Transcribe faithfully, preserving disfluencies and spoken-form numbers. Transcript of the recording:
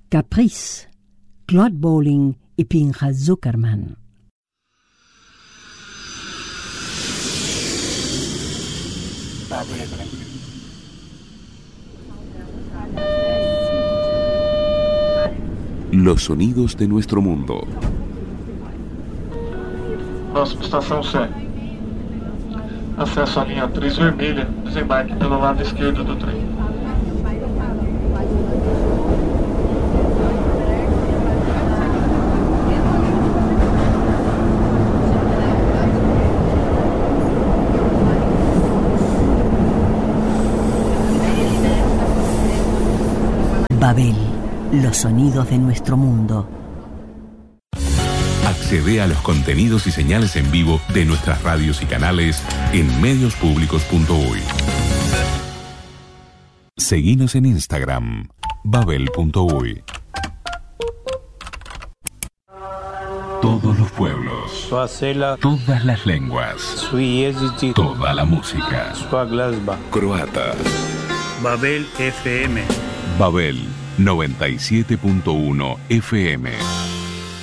Caprice, Claude Bolling y Pinchas Zuckerman. Los sonidos de nuestro mundo. Próxima estação C. Acesso à linha Atriz Vermelha, desembarque pelo lado esquerdo do trem. Babel, los sonidos de nuestro mundo. Accede a los contenidos y señales en vivo de nuestras radios y canales en medios públicos punto uy. Seguinos en Instagram, babel punto uy. Todos los pueblos, todas las lenguas, toda la música. Croata. Babel F M. Babel noventa y siete punto uno F M.